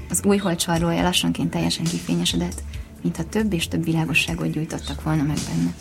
Az új hold csarnója lassanként teljesen kifényesedett, mintha több és több világosságot gyújtottak volna meg benne.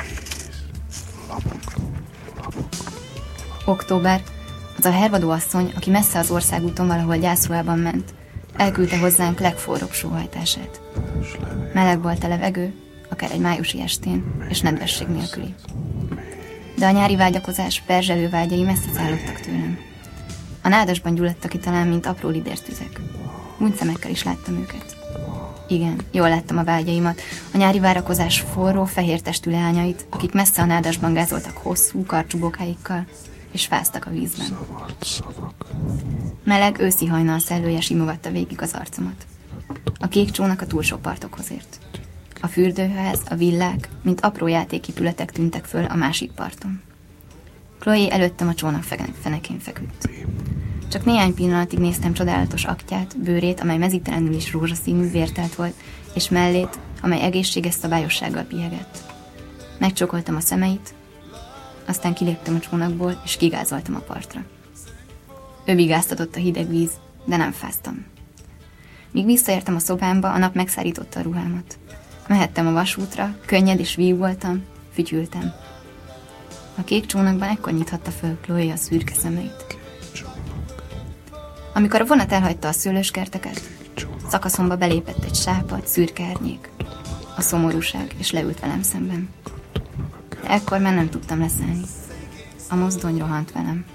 Október, az a hervadó asszony, aki messze az országúton valahol gyászruhában ment, elküldte hozzánk legforróbb sóhajtását. Meleg volt a levegő, akár egy májusi estén, és nedvesség nélküli. De a nyári vágyakozás perzselő vágyai messze szállottak tőlem. A nádasban gyulladtak ki talán, mint apró lidértüzek. Gúnyszemekkel is láttam őket. Igen, jól láttam a vágyaimat, a nyári várakozás forró, fehér testű leányait, akik messze a nádasban gázoltak hosszú, karcsú bokáikkal, és fáztak a vízben. Meleg őszi hajnal szellője simogatta végig az arcomat. A kék csónak a túlsó partokhoz ért. A fürdőház, a villák, mint apró játéképületek tűntek föl a másik parton. Chloe előttem a csónak fenekén feküdt. Csak néhány pillanatig néztem csodálatos aktját, bőrét, amely mezítelenül is rózsaszínű, vértelt volt, és mellét, amely egészséges szabályossággal pihegett. Megcsókoltam a szemeit, aztán kiléptem a csónakból, és kigázoltam a partra. Övigáztatott a hideg víz, de nem fáztam. Míg visszaértem a szobámba, a nap megszárította a ruhámat. Mehettem a vasútra, könnyed és víg voltam, fütyültem. A kék csónakban ekkor nyithatta föl Chloe a szürke szemeit. Amikor a vonat elhagyta a szőlőskerteket, szakaszomba belépett egy sápadt, szürke árnyék. A szomorúság, és leült velem szemben. De ekkor már nem tudtam leszállni. A mozdony rohant velem.